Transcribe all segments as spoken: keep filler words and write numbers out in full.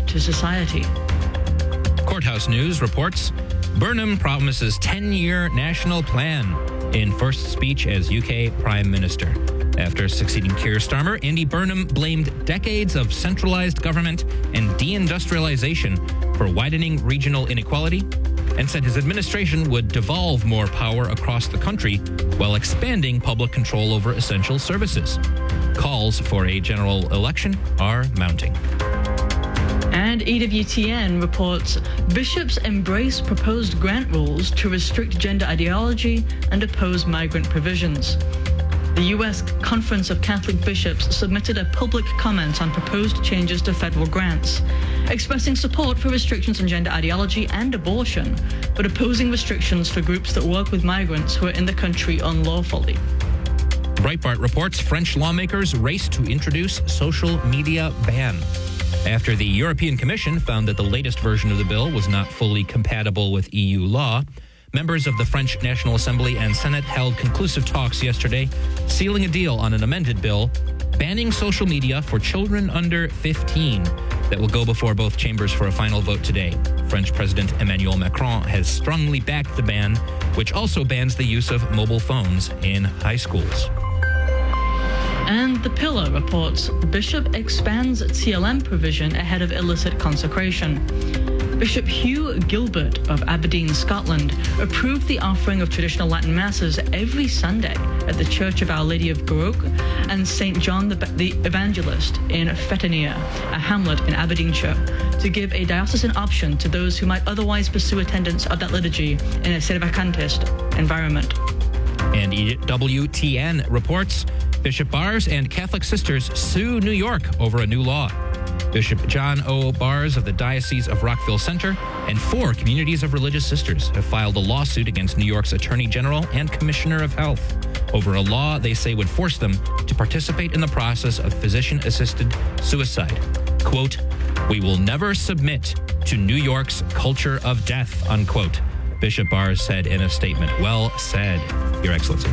to society. Courthouse News reports Burnham promises ten-year national plan in first speech as U K Prime Minister. After succeeding Keir Starmer, Andy Burnham blamed decades of centralized government and deindustrialization for widening regional inequality and said his administration would devolve more power across the country while expanding public control over essential services. Calls for a general election are mounting. And E W T N reports bishops embrace proposed grant rules to restrict gender ideology and oppose migrant provisions. The U S Conference of Catholic Bishops submitted a public comment on proposed changes to federal grants, expressing support for restrictions on gender ideology and abortion, but opposing restrictions for groups that work with migrants who are in the country unlawfully. Breitbart reports French lawmakers race to introduce social media ban. After the European Commission found that the latest version of the bill was not fully compatible with E U law, members of the French National Assembly and Senate held conclusive talks yesterday, sealing a deal on an amended bill banning social media for children under fifteen that will go before both chambers for a final vote today. French President Emmanuel Macron has strongly backed the ban, which also bans the use of mobile phones in high schools. And The Pillar reports Bishop expands T L M provision ahead of illicit consecration. Bishop Hugh Gilbert of Aberdeen, Scotland, approved the offering of traditional Latin masses every Sunday at the Church of Our Lady of Gourock and Saint John the, the Evangelist in Fetanier, a hamlet in Aberdeenshire, to give a diocesan option to those who might otherwise pursue attendance of that liturgy in a sedevacantist environment. And E W T N reports Bishop Bars and Catholic sisters sue New York over a new law. Bishop John O. Bars of the Diocese of Rockville Center and four communities of religious sisters have filed a lawsuit against New York's Attorney General and Commissioner of Health over a law they say would force them to participate in the process of physician-assisted suicide. Quote, "We will never submit to New York's culture of death," unquote, Bishop Bars said in a statement. Well said, Your Excellency.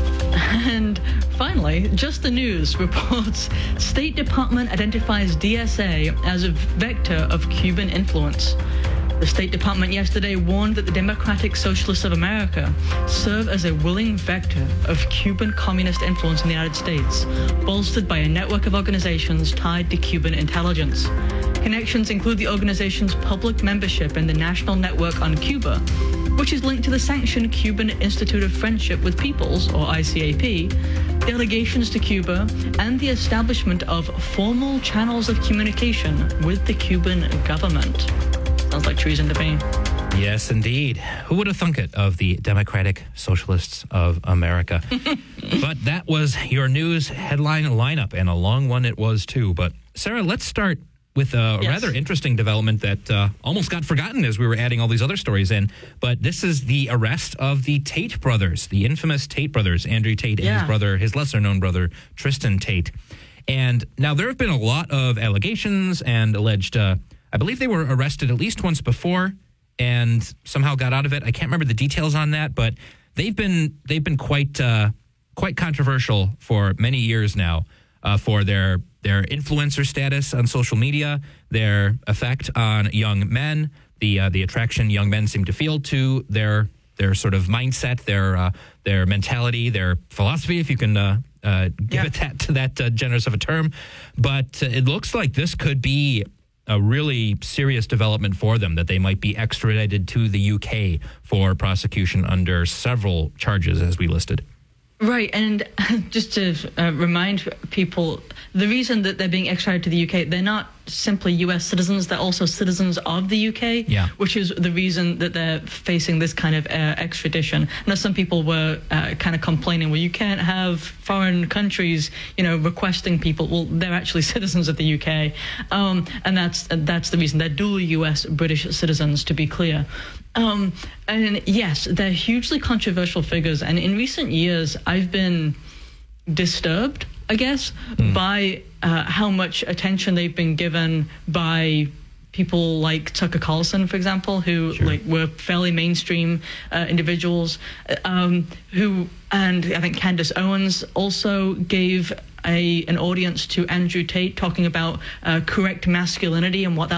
And finally, Just the News reports State Department identifies D S A as a vector of Cuban influence. The State Department yesterday warned that the Democratic Socialists of America serve as a willing vector of Cuban communist influence in the United States, bolstered by a network of organizations tied to Cuban intelligence. Connections include the organization's public membership in the National Network on Cuba, which is linked to the sanctioned Cuban Institute of Friendship with Peoples, or I C A P, delegations to Cuba, and the establishment of formal channels of communication with the Cuban government. Sounds like treason to me. Yes, indeed. Who would have thunk it of the Democratic Socialists of America? But that was your news headline lineup, and a long one it was too. But Sarah, let's start with a yes. rather interesting development that uh, almost got forgotten as we were adding all these other stories in. But this is the arrest of the Tate brothers, the infamous Tate brothers, Andrew Tate yeah. and his brother, his lesser-known brother, Tristan Tate. And now there have been a lot of allegations and alleged, uh, I believe they were arrested at least once before and somehow got out of it. I can't remember the details on that, but they've been they've been quite uh, quite controversial for many years now uh, for their their influencer status on social media, their effect on young men, the uh, the attraction young men seem to feel to their their sort of mindset, their uh, their mentality, their philosophy, if you can uh, uh, give yeah. it that to that uh, generous of a term. But uh, it looks like this could be a really serious development for them, that they might be extradited to the U K for prosecution under several charges, as we listed. Right, and just to uh, remind people, the reason that they're being extradited to the U K, they're not simply U S citizens, they're also citizens of the U K, yeah. which is the reason that they're facing this kind of uh, extradition. Now, some people were uh, kind of complaining, well, you can't have foreign countries, you know, requesting people. Well, they're actually citizens of the U K, um, and that's that's the reason. They're dual U S British citizens, to be clear. Um, and yes, they're hugely controversial figures, and in recent years, I've been disturbed, I guess, mm. by uh, how much attention they've been given by people like Tucker Carlson, for example, who sure. like were fairly mainstream uh, individuals, um, who, and I think Candace Owens also gave a an audience to Andrew Tate, talking about uh, correct masculinity and what that